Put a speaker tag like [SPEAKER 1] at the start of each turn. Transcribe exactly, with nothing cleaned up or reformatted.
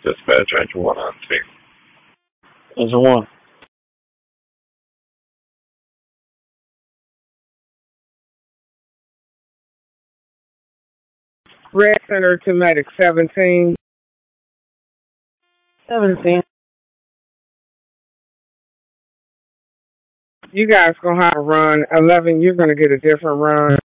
[SPEAKER 1] Dispatch Angel one on six.
[SPEAKER 2] Angel one.
[SPEAKER 3] Red Center to Medic seventeen.
[SPEAKER 2] seventeen.
[SPEAKER 3] You guys gonna have to run. eleven, you're gonna get a different run.